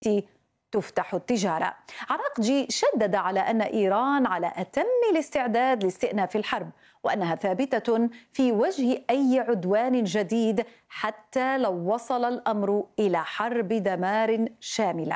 تفتح التجارة. عراقجي شدد على أن إيران على أتم الاستعداد لاستئناف الحرب، وأنها ثابتة في وجه أي عدوان جديد حتى لو وصل الأمر إلى حرب دمار شاملة.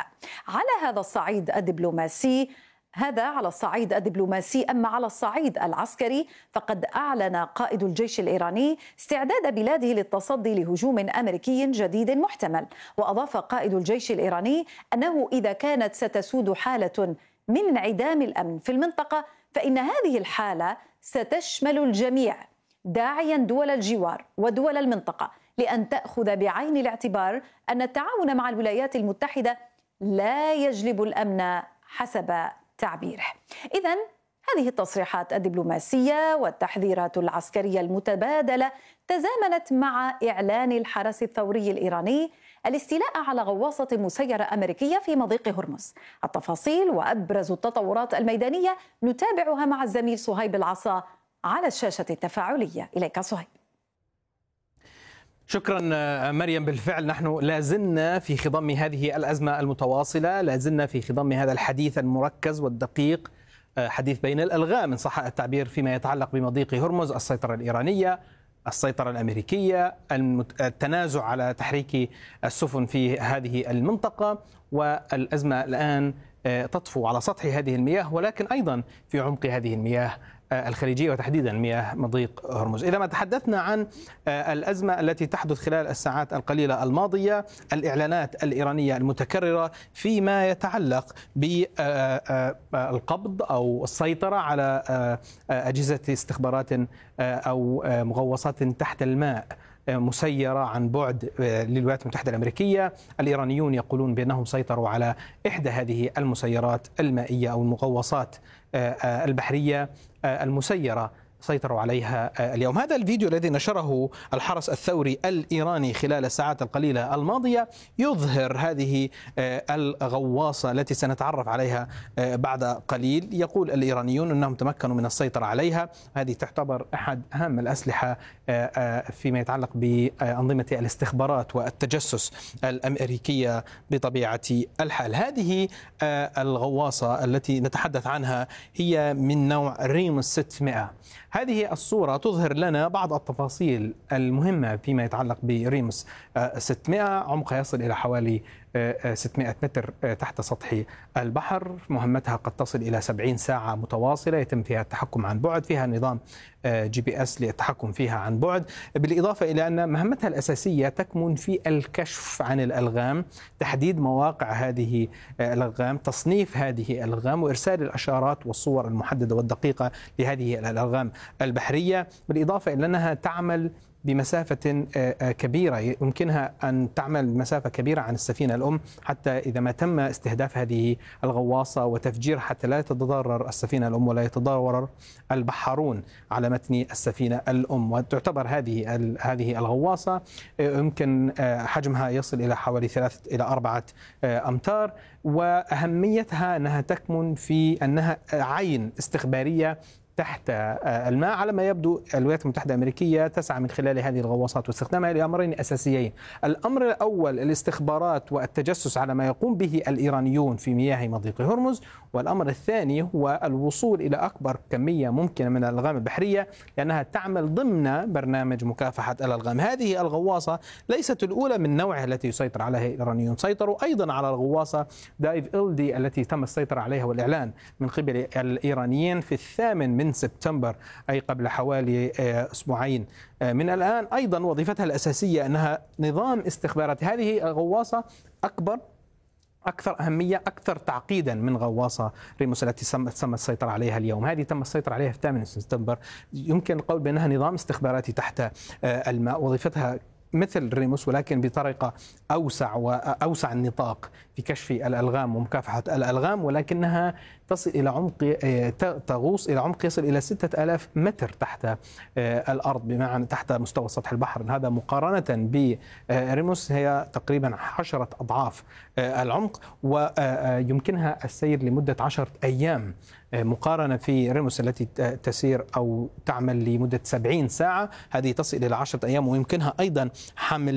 هذا على الصعيد الدبلوماسي. أما على الصعيد العسكري فقد أعلن قائد الجيش الإيراني استعداد بلاده للتصدي لهجوم أمريكي جديد محتمل. وأضاف قائد الجيش الإيراني أنه إذا كانت ستسود حالة من انعدام الأمن في المنطقة فإن هذه الحالة ستشمل الجميع، داعيا دول الجوار ودول المنطقة لأن تأخذ بعين الاعتبار أن التعاون مع الولايات المتحدة لا يجلب الأمن حسب تعبيره. إذن هذه التصريحات الدبلوماسية والتحذيرات العسكرية المتبادلة تزامنت مع إعلان الحرس الثوري الإيراني الاستيلاء على غواصة مسيرة أمريكية في مضيق هرمز. التفاصيل وأبرز التطورات الميدانية نتابعها مع الزميل صهيب العصا على الشاشة التفاعلية. إليك صهيب. شكرا مريم. بالفعل نحن لازلنا في خضم هذه الأزمة المتواصلة، لازلنا في خضم هذا الحديث المركز والدقيق، حديث بين الألغام إن صح التعبير فيما يتعلق بمضيق هرمز، السيطرة الإيرانية، السيطرة الأمريكية، التنازع على تحريك السفن في هذه المنطقة، والأزمة الآن تطفو على سطح هذه المياه ولكن أيضا في عمق هذه المياه الخليجية وتحديدا مياه مضيق هرمز. إذا ما تحدثنا عن الأزمة التي تحدث خلال الساعات القليلة الماضية، الإعلانات الإيرانية المتكررة فيما يتعلق بالقبض أو السيطرة على أجهزة استخبارات أو مغوصات تحت الماء مسيرة عن بعد للولايات المتحدة الأمريكية. الإيرانيون يقولون بأنهم سيطروا على إحدى هذه المسيرات المائية أو المغوصات البحرية المسيرة، سيطروا عليها اليوم. هذا الفيديو الذي نشره الحرس الثوري الإيراني خلال الساعات القليلة الماضية يظهر هذه الغواصة التي سنتعرف عليها بعد قليل. يقول الإيرانيون أنهم تمكنوا من السيطرة عليها. هذه تعتبر أحد أهم الأسلحة فيما يتعلق بأنظمة الاستخبارات والتجسس الأمريكية بطبيعة الحال. هذه الغواصة التي نتحدث عنها هي من نوع ريموس 600. هذه الصورة تظهر لنا بعض التفاصيل المهمة فيما يتعلق بريموس 600. عمقها يصل إلى حوالي 600 متر تحت سطح البحر. مهمتها قد تصل إلى 70 ساعة متواصلة، يتم فيها التحكم عن بعد، فيها نظام GPS للتحكم فيها عن بعد، بالإضافة إلى أن مهمتها الأساسية تكمن في الكشف عن الألغام، تحديد مواقع هذه الألغام، تصنيف هذه الألغام، وإرسال الأشارات والصور المحددة والدقيقة لهذه الألغام البحرية، بالإضافة إلى أنها تعمل بمسافة كبيرة، يمكنها أن تعمل بمسافة كبيرة عن السفينة الأم، حتى إذا ما تم استهداف هذه الغواصة وتفجير حتى لا تتضرر السفينة الأم ولا يتضرر البحارون على متن السفينة الأم. وتعتبر هذه الغواصة يمكن حجمها يصل إلى حوالي 3 إلى 4 أمتار، وأهميتها أنها تكمن في أنها عين استخبارية تحت الماء. على ما يبدو الولايات المتحدة الأمريكية تسعى من خلال هذه الغواصات واستخدامها لأمرين أساسيين. الأمر الأول الاستخبارات والتجسس على ما يقوم به الإيرانيون في مياه مضيق هرمز، والأمر الثاني هو الوصول إلى أكبر كمية ممكنة من الألغام البحرية، لأنها تعمل ضمن برنامج مكافحة الألغام. هذه الغواصة ليست الأولى من نوعها التي يسيطر عليها الإيرانيون، سيطروا أيضا على الغواصة دايف إلدي التي تم السيطرة عليها والإعلان من قبل الإيرانيين في 8 من سبتمبر، أي قبل حوالي أسبوعين من الآن. أيضا وظيفتها الأساسية أنها نظام استخبارات. هذه الغواصة أكثر أهمية، أكثر تعقيدا من غواصة ريموس التي تم السيطرة عليها اليوم. هذه تم السيطرة عليها في 8 سبتمبر. يمكن القول بأنها نظام استخباراتي تحت الماء، وظيفتها مثل ريموس ولكن بطريقة أوسع النطاق في كشف الألغام ومكافحة الألغام، ولكنها تصل إلى عمق تغوص إلى عمق يصل إلى 6000 متر تحت الأرض، بمعنى تحت مستوى سطح البحر. هذا مقارنة بريموس هي تقريبا 10 أضعاف العمق، ويمكنها السير لمدة 10 أيام، مقارنة في ريموس التي تسير أو تعمل لمدة 70 ساعة. هذه تصل إلى 10 أيام، ويمكنها أيضا حمل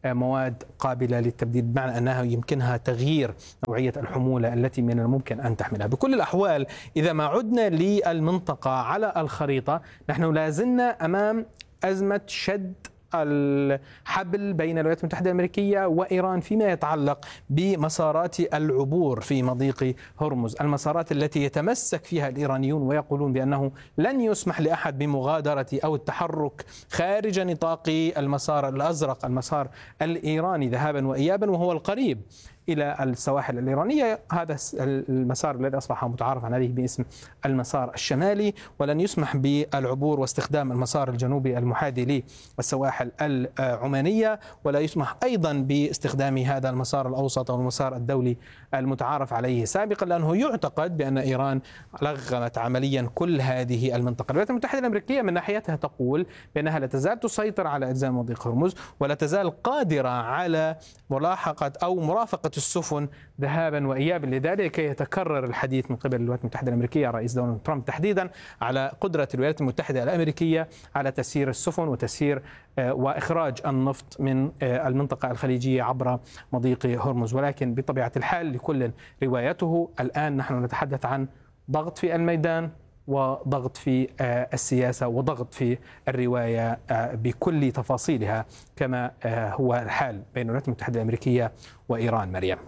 مواد قابلة للتبديد، بمعنى أنها يمكنها تغيير نوعية الحمولة التي من الممكن أن تحملها. بكل الأحوال إذا ما عدنا للمنطقة على الخريطة، نحن لازلنا أمام أزمة شد الحبل بين الولايات المتحدة الأمريكية وإيران فيما يتعلق بمسارات العبور في مضيق هرمز، المسارات التي يتمسك فيها الإيرانيون ويقولون بأنه لن يسمح لأحد بمغادرة أو التحرك خارج نطاق المسار الأزرق، المسار الإيراني ذهابا وإيابا، وهو القريب إلى السواحل الإيرانية. هذا المسار الذي أصبح متعارف عليه باسم المسار الشمالي، ولن يسمح بالعبور واستخدام المسار الجنوبي المحاذي للسواحل العمانية، ولا يسمح أيضا باستخدام هذا المسار الأوسط أو المسار الدولي المتعارف عليه سابقا، لأنه يعتقد بأن إيران لغمت عمليا كل هذه المنطقة. الولايات المتحدة الأمريكية من ناحيتها تقول بأنها لا تزال تسيطر على أجزاء مضيق هرمز، ولا تزال قادرة على ملاحقة أو مرافقة السفن ذهابا وإيابا. لذلك يتكرر الحديث من قبل الولايات المتحدة الأمريكية، رئيس دونالد ترامب تحديدا، على قدرة الولايات المتحدة الأمريكية على تسيير السفن وتسيير وإخراج النفط من المنطقة الخليجية عبر مضيق هرمز. ولكن بطبيعة الحال لكل روايته. الآن نحن نتحدث عن ضغط في الميدان وضغط في السياسة وضغط في الرواية بكل تفاصيلها، كما هو الحال بين الولايات المتحدة الأمريكية وإيران. مريم،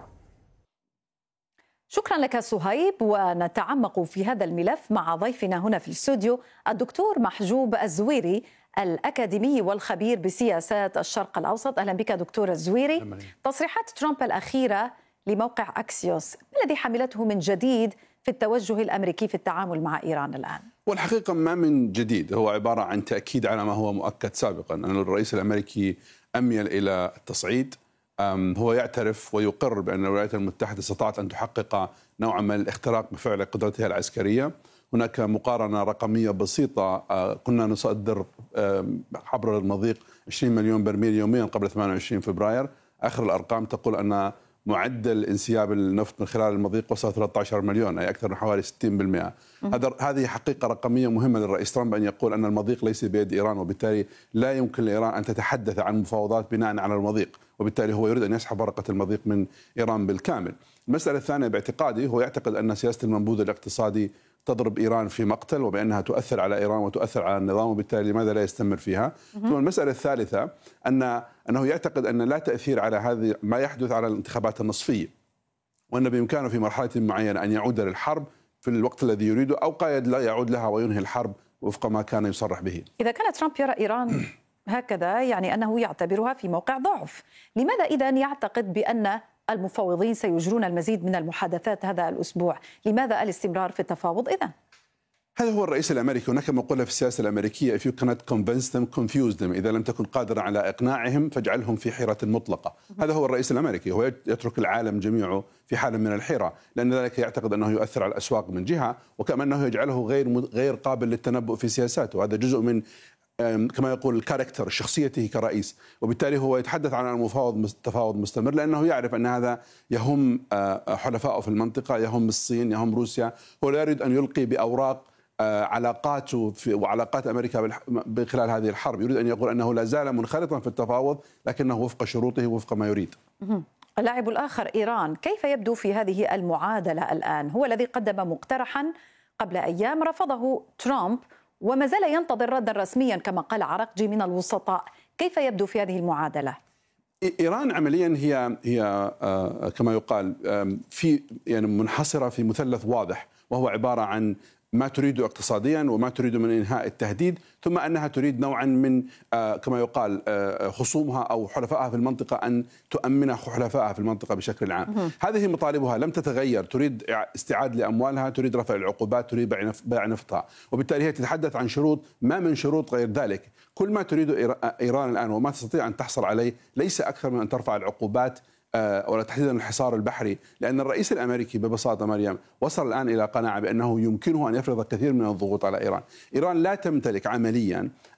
شكرا لك صهيب. ونتعمق في هذا الملف مع ضيفنا هنا في الاستوديو الدكتور محجوب الزويري، الأكاديمي والخبير بسياسات الشرق الأوسط. أهلا بك دكتور الزويري. تصريحات ترامب الأخيرة لموقع أكسيوس، ما الذي حملته من جديد في التوجه الأمريكي في التعامل مع إيران الآن؟ والحقيقة ما من جديد، هو عبارة عن تأكيد على ما هو مؤكد سابقا، أن الرئيس الأمريكي أميل إلى التصعيد. هو يعترف ويقر بأن الولايات المتحدة استطاعت أن تحقق نوعا من الاختراق بفعل قدرتها العسكرية. هناك مقارنة رقمية بسيطة، كنا نصدر عبر المضيق 20 مليون برميل يوميا قبل 28 فبراير. آخر الأرقام تقول أن معدل انسياب النفط من خلال المضيق وصل 13 مليون، أي أكثر من حوالي 60%. هذه حقيقة رقمية مهمة للرئيس ترامب أن يقول أن المضيق ليس بيد إيران، وبالتالي لا يمكن لإيران أن تتحدث عن مفاوضات بناء على المضيق، وبالتالي هو يريد أن يسحب ورقة المضيق من إيران بالكامل. المسألة الثانية باعتقادي، هو يعتقد أن سياسة المنبوذ الاقتصادي تضرب إيران في مقتل، وبأنها تؤثر على إيران وتؤثر على النظام، وبالتالي لماذا لا يستمر فيها؟ ثم المسألة الثالثة أنه يعتقد أن لا تأثير على هذه ما يحدث على الانتخابات النصفية، وأن بإمكانه في مرحلة معينة أن يعود للحرب في الوقت الذي يريده، أو قد لا يعود لها وينهي الحرب وفق ما كان يصرح به. إذا كان ترامب يرى إيران هكذا، يعني أنه يعتبرها في موقع ضعف، لماذا إذن يعتقد بأن المفاوضين سيجرون المزيد من المحادثات هذا الأسبوع؟ لماذا الاستمرار في التفاوض إذن؟ هذا هو الرئيس الأمريكي. هناك مقولة في السياسة الأمريكية: if you cannot convince them, confuse them. إذا لم تكن قادرا على إقناعهم فاجعلهم في حيرة مطلقة. هذا هو الرئيس الأمريكي، هو يترك العالم جميعه في حالة من الحيرة، لأن ذلك يعتقد أنه يؤثر على الأسواق من جهة، وكما أنه يجعله غير قابل للتنبؤ في سياساته. هذا جزء من كما يقول الكاركتر، شخصيته كرئيس، وبالتالي هو يتحدث عن المفاوض تفاوض مستمر، لأنه يعرف أن هذا يهم حلفائه في المنطقة، يهم الصين، يهم روسيا. هو لا يريد أن يلقي بأوراق علاقاته وعلاقات أمريكا خلال هذه الحرب. يريد أن يقول أنه لا زال منخرطا في التفاوض، لكنه وفق شروطه وفق ما يريد. اللاعب الآخر إيران، كيف يبدو في هذه المعادلة الآن؟ هو الذي قدم مقترحا قبل أيام رفضه ترامب، وما زال ينتظر ردا رسميا كما قال عرقجي من الوسطاء. كيف يبدو في هذه المعادلة؟ إيران عمليا هي كما يقال في يعني منحصرة في مثلث واضح، وهو عبارة عن ما تريد اقتصاديا، وما تريد من إنهاء التهديد، ثم أنها تريد نوعا من كما يقال خصومها أو حلفائها في المنطقة أن تؤمن حلفائها في المنطقة بشكل عام. هذه مطالبها لم تتغير، تريد استعادة لأموالها، تريد رفع العقوبات، تريد بيع نفطها، وبالتالي هي تتحدث عن شروط ما من شروط غير ذلك. كل ما تريد إيران الآن وما تستطيع أن تحصل عليه ليس أكثر من أن ترفع العقوبات ولا تحديدا الحصار البحري، لأن الرئيس الأمريكي ببساطة مريم وصل الآن إلى قناعة بأنه يمكنه أن يفرض كثير من الضغوط على إيران. إيران لا تمتلك عمليا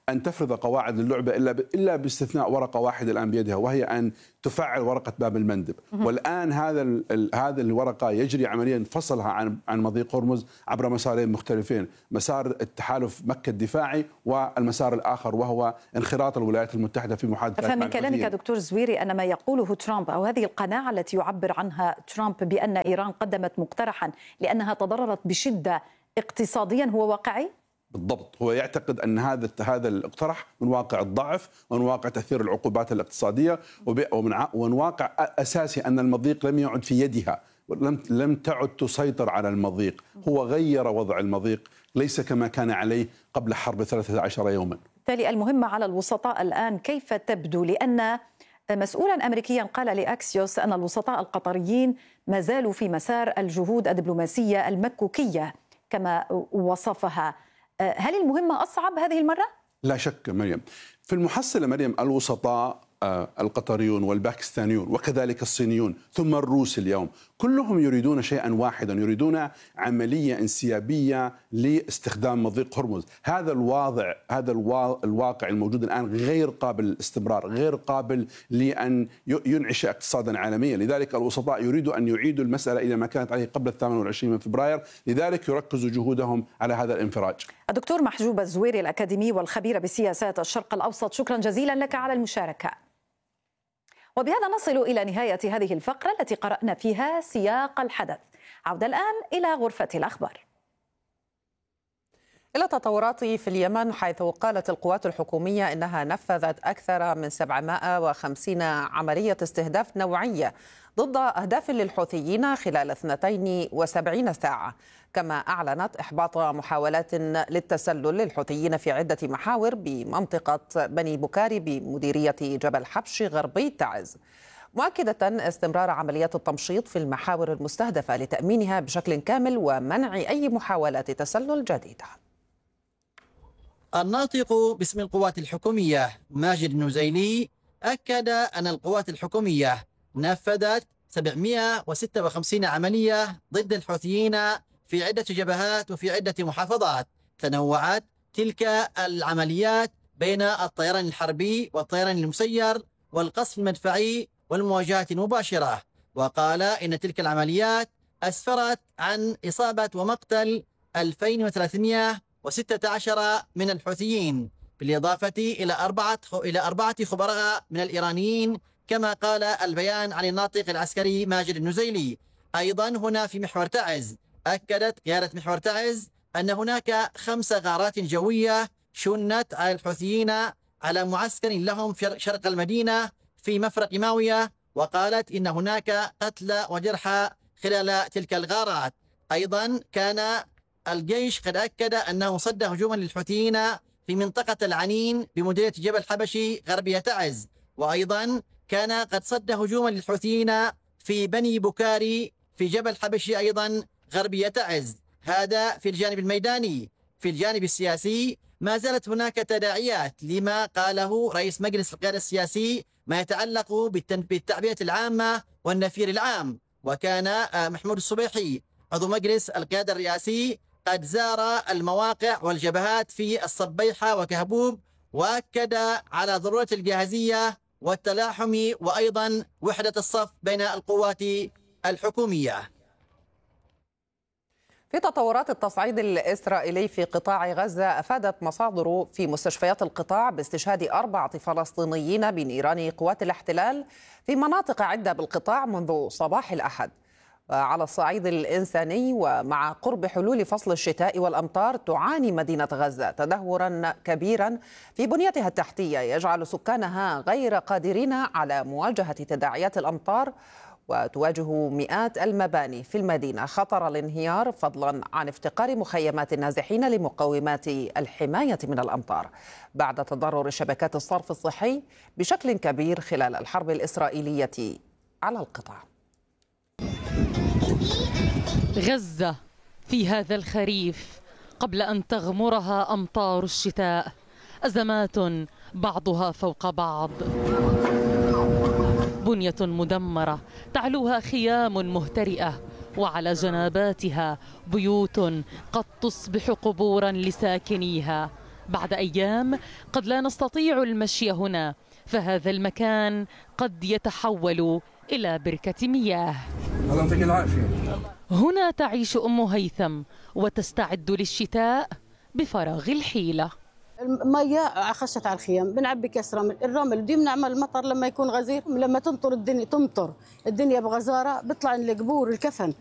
أن تفرض قواعد اللعبة إلا باستثناء ورقة واحدة الآن بيدها، وهي أن تفعل ورقة باب المندب. والآن هذا الورقة يجري عمليا فصلها عن مضيق هرمز عبر مسارين مختلفين، مسار التحالف مكة الدفاعي والمسار الآخر وهو انخراط الولايات المتحدة في محادثات. فمن كلامك دكتور زويري أن ما يقوله ترامب أو هذه القناعة التي يعبر عنها ترامب بأن إيران قدمت مقترحا لأنها تضررت بشدة اقتصاديا هو واقعي؟ بالضبط، هو يعتقد أن هذا الاقتراح من واقع الضعف ومن واقع تأثير العقوبات الاقتصادية ومن واقع أساسي أن المضيق لم يعد في يدها، لم تعد تسيطر على المضيق. هو غير وضع المضيق، ليس كما كان عليه قبل حرب 13 يوما. بالتالي المهمة على الوسطاء الآن كيف تبدو؟ لأن مسؤولا أمريكيا قال لأكسيوس أن الوسطاء القطريين ما زالوا في مسار الجهود الدبلوماسية المكوكية كما وصفها. هل المهمة أصعب هذه المرة؟ لا شك مريم. في المحصلة مريم الوسطاء القطريون والباكستانيون وكذلك الصينيون ثم الروس اليوم كلهم يريدون شيئا واحدا، يريدون عملية انسيابية لاستخدام مضيق هرمز. هذا الواقع الموجود الآن غير قابل للاستمرار، غير قابل لأن ينعش اقتصادا عالميا. لذلك الوسطاء يريدوا أن يعيدوا المسألة إلى ما كانت عليه قبل 28 من فبراير، لذلك يركزوا جهودهم على هذا الانفراج. الدكتور محجوب الزويري الأكاديمي والخبير بسياسات الشرق الأوسط، شكرا جزيلا لك على المشاركة. وبهذا نصل إلى نهاية هذه الفقرة التي قرأنا فيها سياق الحدث. عودة الآن إلى غرفة الأخبار. إلى التطورات في اليمن، حيث قالت القوات الحكومية إنها نفذت أكثر من 750 عملية استهداف نوعية ضد أهداف للحوثيين خلال 72 ساعة. كما أعلنت إحباط محاولات للتسلل للحوثيين في عدة محاور بمنطقة بني بكاري بمديرية جبل حبش غربي تعز، مؤكدة استمرار عمليات التمشيط في المحاور المستهدفة لتأمينها بشكل كامل ومنع أي محاولات تسلل جديدة. الناطق باسم القوات الحكومية ماجد النزيلي أكد أن القوات الحكومية نفذت 756 عملية ضد الحوثيين في عدة جبهات وفي عدة محافظات. تنوعت تلك العمليات بين الطيران الحربي والطيران المسير والقصف المدفعي والمواجهات المباشرة. وقال إن تلك العمليات أسفرت عن إصابة ومقتل 2316 من الحوثيين، بالإضافة إلى أربعة خبراء من الإيرانيين، كما قال البيان عن الناطق العسكري ماجد النزيلي. أيضا هنا في محور تعز، أكدت قيادة محور تعز أن هناك 5 غارات جوية شنت على الحوثيين على معسكر لهم في شرق المدينة في مفرق ماوية، وقالت إن هناك قتلى وجرحى خلال تلك الغارات. أيضا كان الجيش قد أكد أنه صد هجوما للحوثيين في منطقة العنين بمديرية جبل حبشي غربية تعز، وأيضا كان قد صد هجوما للحوثيين في بني بكاري في جبل حبشي أيضا غربية تعز. هذا في الجانب الميداني. في الجانب السياسي ما زالت هناك تداعيات لما قاله رئيس مجلس القيادة السياسي ما يتعلق بالتعبئة العامة والنفير العام. وكان محمود الصبيحي عضو مجلس القيادة الرئاسي قد زار المواقع والجبهات في الصبيحة وكهبوب، وأكد على ضرورة الجاهزية والتلاحم وأيضا وحدة الصف بين القوات الحكومية. في تطورات التصعيد الإسرائيلي في قطاع غزة، أفادت مصادر في مستشفيات القطاع باستشهاد 4 فلسطينيين بنيران قوات الاحتلال في مناطق عدة بالقطاع منذ صباح الأحد. وعلى الصعيد الإنساني، ومع قرب حلول فصل الشتاء والأمطار، تعاني مدينة غزة تدهورا كبيرا في بنيتها التحتية يجعل سكانها غير قادرين على مواجهة تداعيات الأمطار، وتواجه مئات المباني في المدينة خطر الانهيار، فضلا عن افتقار مخيمات النازحين لمقومات الحماية من الأمطار بعد تضرر شبكات الصرف الصحي بشكل كبير خلال الحرب الإسرائيلية على القطاع. غزة في هذا الخريف قبل أن تغمرها أمطار الشتاء، أزمات بعضها فوق بعض، بنية مدمرة تعلوها خيام مهترئة، وعلى جناباتها بيوت قد تصبح قبورا لساكنيها، بعد أيام قد لا نستطيع المشي هنا، فهذا المكان قد يتحول إلى بركة مياه. الله يعطيك العافية. هنا تعيش أم هيثم وتستعد للشتاء بفراغ الحيلة. المية خشت على الخيام، بنعبي كاس رمل، الرمل بده يمنع من المطر لما يكون غزير، لما تمطر الدنيا بغزارة بيطلع القبور الكفن.